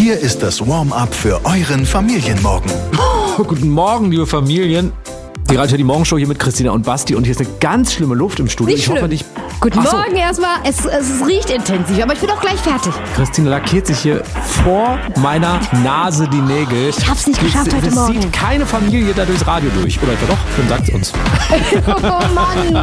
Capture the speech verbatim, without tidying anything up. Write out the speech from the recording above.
Hier ist das Warm-up für euren Familienmorgen. Oh, guten Morgen, liebe Familien. Die Radio die Morgenshow hier mit Christina und Basti und hier ist eine ganz schlimme Luft im Studio. Nicht ich hoffe schlimm. nicht. Guten Ach so. Morgen erstmal. Es, es riecht intensiv, aber ich bin auch gleich fertig. Christina lackiert sich hier vor meiner Nase die Nägel. Ich hab's nicht geschafft es, heute es Morgen. sieht keine Familie da durchs Radio durch. Oder etwa doch? Dann sagt's uns. Oh Mann.